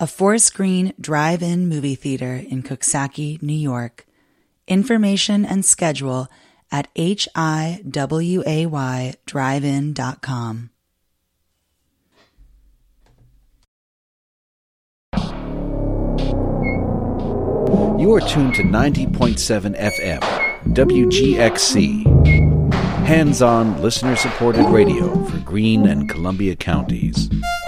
a 4-screen drive-in movie theater in Coxsackie, New York. Information and schedule at hiwaydrivein.com. You are tuned to 90.7 FM, WGXC. Hands-on, listener-supported radio for Greene and Columbia counties.